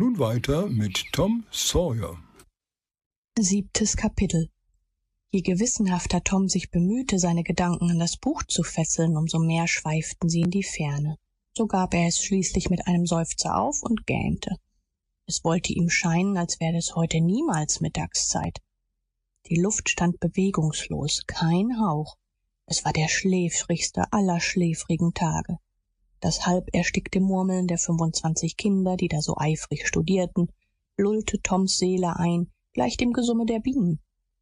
Nun weiter mit Tom Sawyer. 7. Kapitel. Je gewissenhafter Tom sich bemühte, seine Gedanken an das Buch zu fesseln, umso mehr schweiften sie in die Ferne. So gab er es schließlich mit einem Seufzer auf und gähnte. Es wollte ihm scheinen, als werde es heute niemals Mittagszeit. Die Luft stand bewegungslos, kein Hauch. Es war der schläfrigste aller schläfrigen Tage. Das halb erstickte Murmeln der 25 Kinder, die da so eifrig studierten, lullte Toms Seele ein, gleich dem Gesumme der Bienen.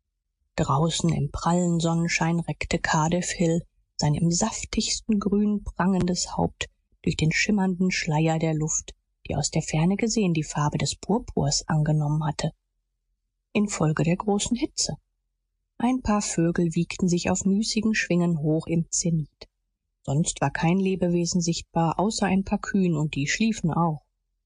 Draußen im prallen Sonnenschein reckte Cardiff Hill sein im saftigsten Grün prangendes Haupt durch den schimmernden Schleier der Luft, die aus der Ferne gesehen die Farbe des Purpurs angenommen hatte, infolge der großen Hitze. Ein paar Vögel wiegten sich auf müßigen Schwingen hoch im Zenit. Sonst war kein Lebewesen sichtbar, außer ein paar Kühen, und die schliefen auch.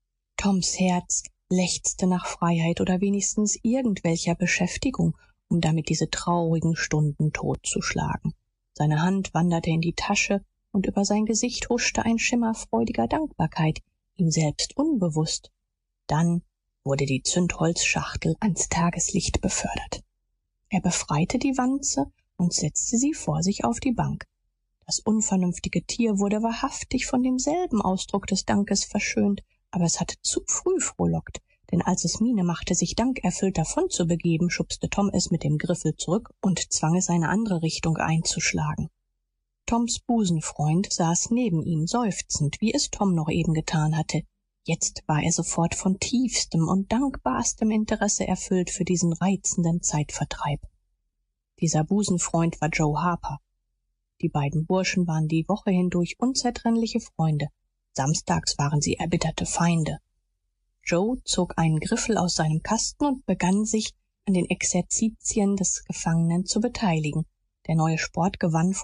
Toms Herz lechzte nach Freiheit oder wenigstens irgendwelcher Beschäftigung, um damit diese traurigen Stunden totzuschlagen. Seine Hand wanderte in die Tasche, und über sein Gesicht huschte ein Schimmer freudiger Dankbarkeit, ihm selbst unbewusst. Dann wurde die Zündholzschachtel ans Tageslicht befördert. Er befreite die Wanze und setzte sie vor sich auf die Bank. Das unvernünftige Tier wurde wahrhaftig von demselben Ausdruck des Dankes verschönt, aber es hatte zu früh frohlockt, denn als es Miene machte, sich dankerfüllt davonzubegeben, schubste Tom es mit dem Griffel zurück und zwang es, eine andere Richtung einzuschlagen. Toms Busenfreund saß neben ihm, seufzend, wie es Tom noch eben getan hatte. Jetzt war er sofort von tiefstem und dankbarstem Interesse erfüllt für diesen reizenden Zeitvertreib. Dieser Busenfreund war Joe Harper. Die beiden Burschen waren die Woche hindurch unzertrennliche Freunde. Samstags waren sie erbitterte Feinde. Joe zog einen Griffel aus seinem Kasten und begann sich an den Exerzitien des Gefangenen zu beteiligen. Der neue Sport gewann